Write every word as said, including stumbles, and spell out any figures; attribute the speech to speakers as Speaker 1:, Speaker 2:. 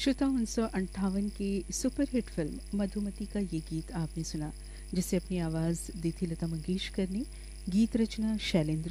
Speaker 1: श्रोता उन्नीस सौ अंठावन की सुपरहिट फिल्म मधुमती का ये गीत आपने सुना, जिसे अपनी आवाज़ दी थी लता मंगेशकर ने। गीत रचना शैलेंद्र